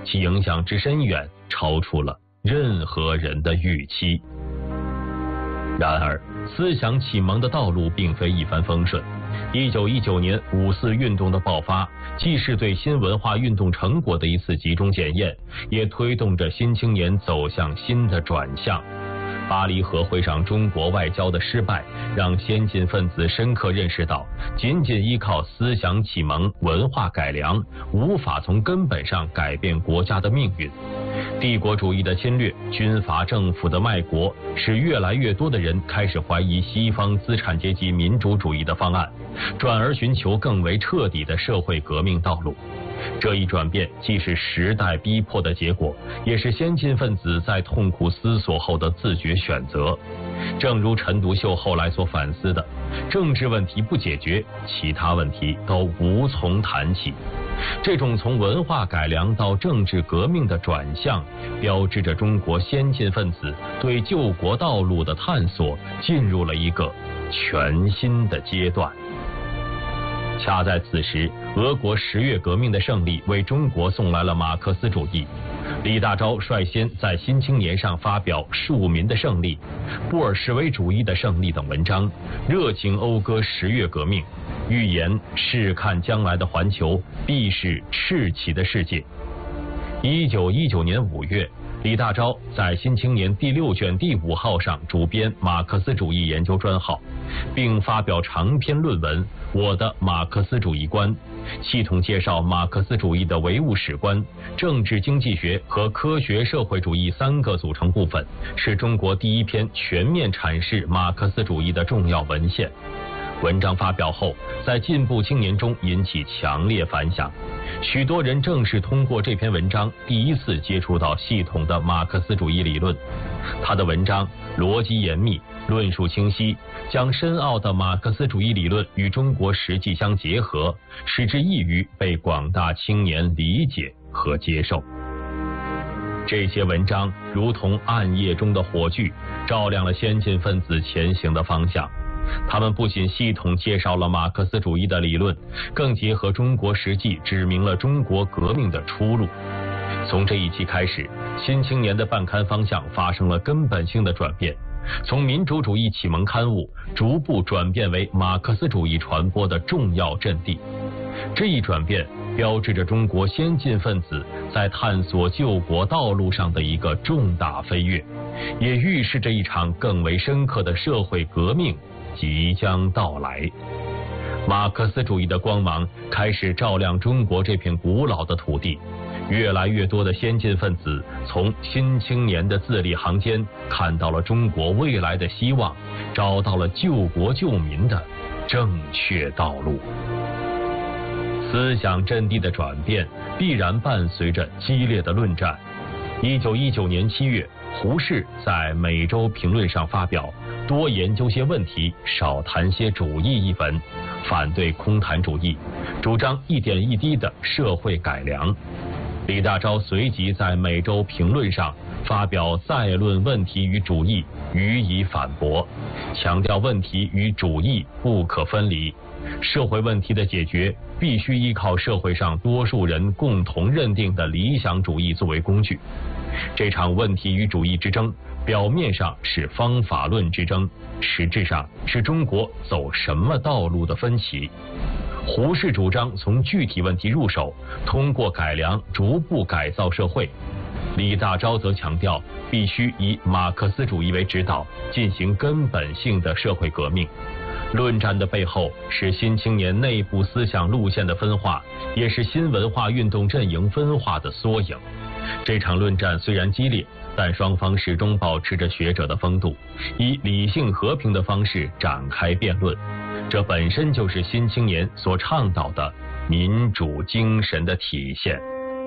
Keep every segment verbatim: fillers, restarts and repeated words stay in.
其影响之深远，超出了任何人的预期。然而，思想启蒙的道路并非一帆风顺。一九一九年五四运动的爆发，既是对新文化运动成果的一次集中检验，也推动着新青年走向新的转向。巴黎和会上中国外交的失败，让先进分子深刻认识到，仅仅依靠思想启蒙、文化改良，无法从根本上改变国家的命运。帝国主义的侵略、军阀政府的卖国，使越来越多的人开始怀疑西方资产阶级民主主义的方案，转而寻求更为彻底的社会革命道路。这一转变既是时代逼迫的结果，也是先进分子在痛苦思索后的自觉选择。正如陈独秀后来所反思的，政治问题不解决，其他问题都无从谈起。这种从文化改良到政治革命的转向，标志着中国先进分子对救国道路的探索进入了一个全新的阶段。恰在此时，俄国十月革命的胜利为中国送来了马克思主义。李大钊率先在《新青年》上发表《庶民的胜利》《布尔什维主义的胜利》等文章，热情讴歌十月革命，预言试看将来的环球必是赤旗的世界。一九一九年五月，李大钊在《新青年》第六卷第五号上主编马克思主义研究专号，并发表长篇论文《我的马克思主义观》，系统介绍马克思主义的唯物史观、政治经济学和科学社会主义三个组成部分，是中国第一篇全面阐释马克思主义的重要文献。文章发表后，在进步青年中引起强烈反响，许多人正是通过这篇文章第一次接触到系统的马克思主义理论。他的文章逻辑严密，论述清晰，将深奥的马克思主义理论与中国实际相结合，使之易于被广大青年理解和接受。这些文章如同暗夜中的火炬，照亮了先进分子前行的方向。他们不仅系统介绍了马克思主义的理论，更结合中国实际指明了中国革命的出路。从这一期开始，新青年的办刊方向发生了根本性的转变，从民主主义启蒙刊物逐步转变为马克思主义传播的重要阵地。这一转变标志着中国先进分子在探索救国道路上的一个重大飞跃，也预示着一场更为深刻的社会革命即将到来。马克思主义的光芒开始照亮中国这片古老的土地，越来越多的先进分子从新青年的字里行间看到了中国未来的希望，找到了救国救民的正确道路。思想阵地的转变必然伴随着激烈的论战。一九一九年七月，胡适在《每周评论》上发表《多研究些问题，少谈些主义》一文，反对空谈主义，主张一点一滴的社会改良。李大钊随即在《每周评论》上发表再论问题与主义，予以反驳，强调问题与主义不可分离，社会问题的解决必须依靠社会上多数人共同认定的理想主义作为工具。这场问题与主义之争，表面上是方法论之争，实质上是中国走什么道路的分歧。胡适主张从具体问题入手，通过改良逐步改造社会。李大钊则强调必须以马克思主义为指导，进行根本性的社会革命。论战的背后是新青年内部思想路线的分化，也是新文化运动阵营分化的缩影。这场论战虽然激烈，但双方始终保持着学者的风度，以理性和平的方式展开辩论。这本身就是新青年所倡导的民主精神的体现。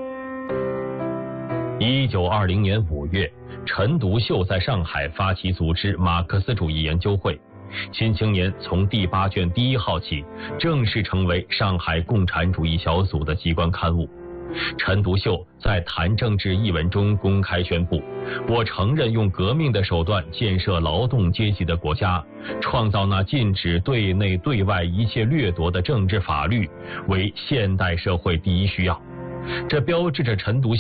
一九二零年五月，陈独秀在上海发起组织马克思主义研究会。新青年从第八卷第一号起，正式成为上海共产主义小组的机关刊物。陈独秀在《谈政治》一文中公开宣布：我承认用革命的手段建设劳动阶级的国家，创造那禁止对内对外一切掠夺的政治法律，为现代社会第一需要。这标志着陈独秀